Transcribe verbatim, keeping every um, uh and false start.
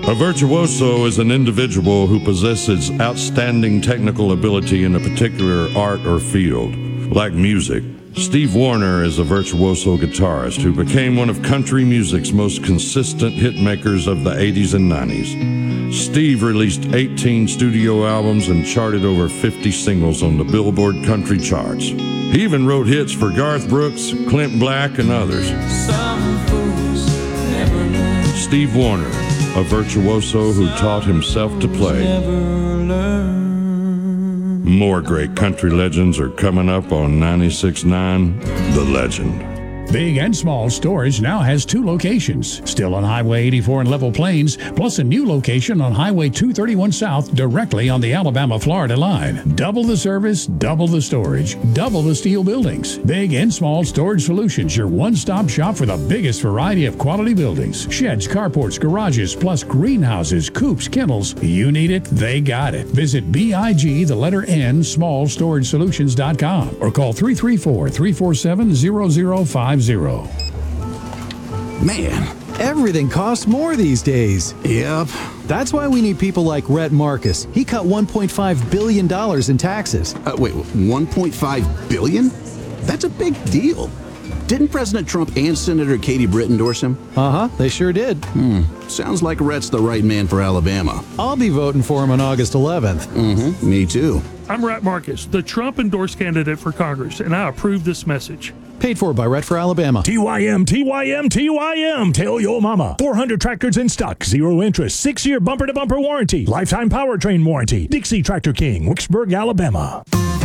A virtuoso is an individual who possesses outstanding technical ability in a particular art or field. Like music, Steve Wariner is a virtuoso guitarist who became one of country music's most consistent hit makers of the eighties and nineties. Steve released eighteen studio albums and charted over fifty singles on the Billboard country charts. He even wrote hits for Garth Brooks, Clint Black, and others. Some fools never learn. Steve Wariner, a virtuoso who taught himself to play. More great country legends are coming up on ninety-six point nine The Legend. Big and Small Storage now has two locations, still on Highway eighty-four in Level Plains, plus a new location on Highway two thirty-one South, directly on the Alabama-Florida line. Double the service, double the storage, double the steel buildings. Big and Small Storage Solutions, your one-stop shop for the biggest variety of quality buildings. Sheds, carports, garages, plus greenhouses, coops, kennels. You need it, they got it. Visit B I G, the letter N, small storage solutions dot com or call three three four, three four seven, zero zero five zero. Man, everything costs more these days. Yep. That's why we need people like Rhett Marcus. He cut one point five billion dollars in taxes. Uh, wait, one point five billion dollars? That's a big deal. Didn't President Trump and Senator Katie Britt endorse him? Uh-huh, they sure did. Hmm. Sounds like Rhett's the right man for Alabama. I'll be voting for him on August eleventh. Mm-hmm. Me too. I'm Rhett Marcus, the Trump-endorsed candidate for Congress, and I approve this message. Paid for by Rhett for Alabama. T Y M, T Y M, T Y M. Tell your mama. four hundred tractors in stock. Zero interest. Six-year bumper-to-bumper warranty. Lifetime powertrain warranty. Dixie Tractor King, Wicksburg, Alabama.